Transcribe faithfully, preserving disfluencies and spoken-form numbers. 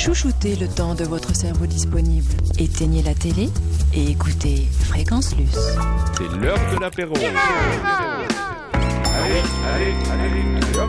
chouchoutez le temps de votre cerveau disponible. Éteignez la télé et écoutez Fréquence Luce. C'est l'heure de l'apéro. Allez, allez, allez, allez, hop.